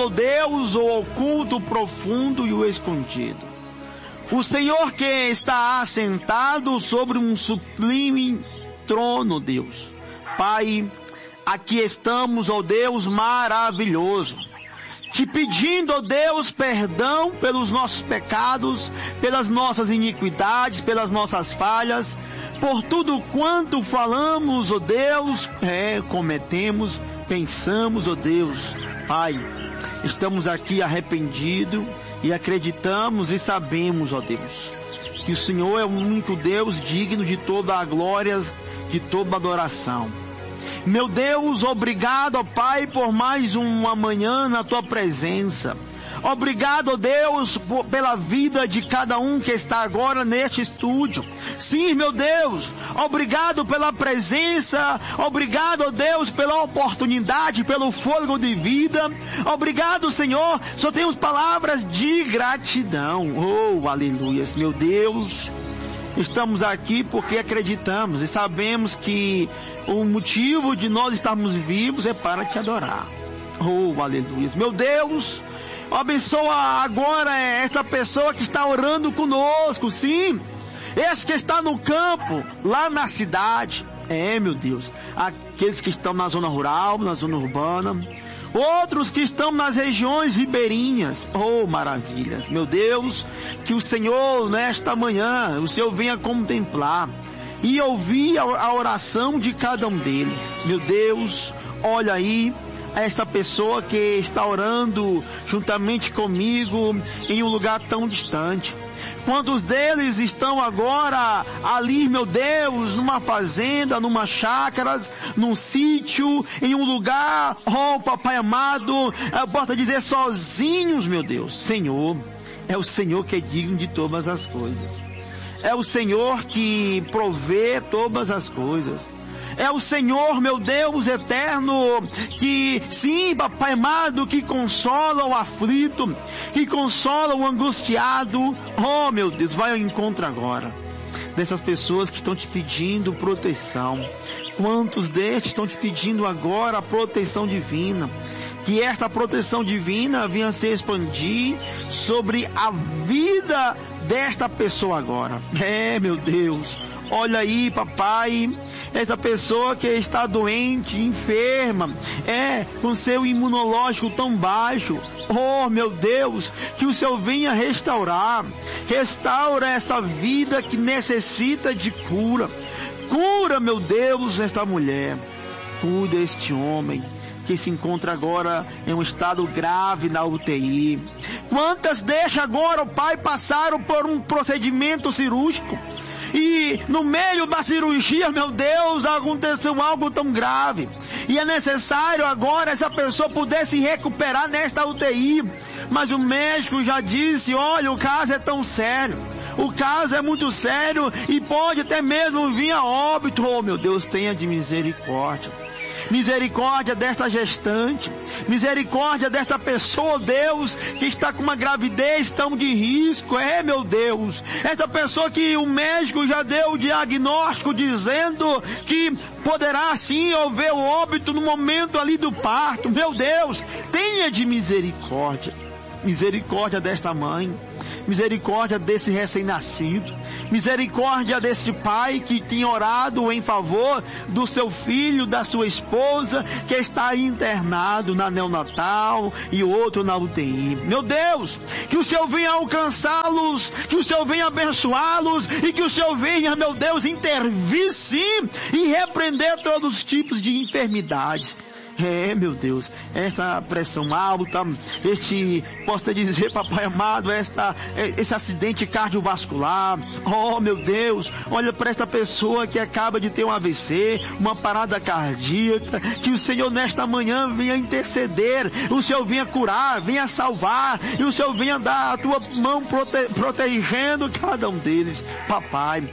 meu Deus, o oculto, o profundo e o escondido. O Senhor que está assentado sobre um sublime trono, Deus. Pai, aqui estamos, ó Deus maravilhoso, te pedindo, ó Deus, perdão pelos nossos pecados, pelas nossas iniquidades, pelas nossas falhas, por tudo quanto falamos, ó Deus, cometemos, pensamos, ó Deus. Pai, estamos aqui arrependidos e acreditamos e sabemos, ó Deus, que o Senhor é o único Deus digno de toda a glória, de toda a adoração. Meu Deus, obrigado, ó Pai, por mais uma manhã na Tua presença. Obrigado, ó Deus, pela vida de cada um que está agora neste estúdio. Sim, meu Deus, obrigado pela presença, obrigado, ó Deus, pela oportunidade, pelo fôlego de vida. Obrigado, Senhor, só temos palavras de gratidão. Oh, aleluia, meu Deus. Estamos aqui porque acreditamos e sabemos que o motivo de nós estarmos vivos é para te adorar. Oh, aleluia. Meu Deus, abençoa agora esta pessoa que está orando conosco, sim. Esse que está no campo, lá na cidade. Meu Deus. Aqueles que estão na zona rural, na zona urbana. Outros que estão nas regiões ribeirinhas. Oh, maravilhas. Meu Deus, que o Senhor, nesta manhã, o Senhor venha contemplar e ouvir a oração de cada um deles. Meu Deus, olha aí essa pessoa que está orando juntamente comigo em um lugar tão distante. Quantos deles estão agora ali, meu Deus, numa fazenda, numa chácara, num sítio, em um lugar, oh Papai amado, eu posso dizer sozinhos, meu Deus. Senhor, é o Senhor que é digno de todas as coisas. É o Senhor que provê todas as coisas. É o Senhor, meu Deus eterno, que sim, Papai amado, que consola o aflito, que consola o angustiado. Oh, meu Deus, vai ao encontro agora dessas pessoas que estão te pedindo proteção. Quantos destes estão te pedindo agora a proteção divina? Que esta proteção divina venha se expandir sobre a vida desta pessoa agora. Meu Deus, olha aí, papai, essa pessoa que está doente, enferma, com seu imunológico tão baixo. Oh, meu Deus, que o Senhor venha restaurar. Restaura essa vida que necessita de cura. Cura, meu Deus, esta mulher. Cuida este homem que se encontra agora em um estado grave na UTI. Quantas deixa agora, o Pai, passaram por um procedimento cirúrgico e no meio da cirurgia, meu Deus, aconteceu algo tão grave e é necessário agora essa pessoa poder se recuperar nesta UTI, mas o médico já disse, olha, o caso é tão sério, o caso é muito sério e pode até mesmo vir a óbito. Oh, meu Deus, tenha de misericórdia. Misericórdia desta gestante, misericórdia desta pessoa, Deus, que está com uma gravidez tão de risco. Meu Deus, essa pessoa que o médico já deu o diagnóstico dizendo que poderá sim haver o óbito no momento ali do parto. Meu Deus, tenha de misericórdia. Misericórdia desta mãe, misericórdia desse recém-nascido, misericórdia deste pai que tinha orado em favor do seu filho, da sua esposa, que está internado na neonatal e outro na UTI. Meu Deus, que o Senhor venha alcançá-los, que o Senhor venha abençoá-los e que o Senhor venha, meu Deus, intervir sim e repreender todos os tipos de enfermidades. Meu Deus, esta pressão alta, posso dizer, papai amado, esse acidente cardiovascular. Oh, meu Deus, olha para esta pessoa que acaba de ter um AVC, uma parada cardíaca, que o Senhor nesta manhã venha interceder, o Senhor venha curar, venha salvar, e o Senhor venha dar a tua mão protegendo cada um deles, papai.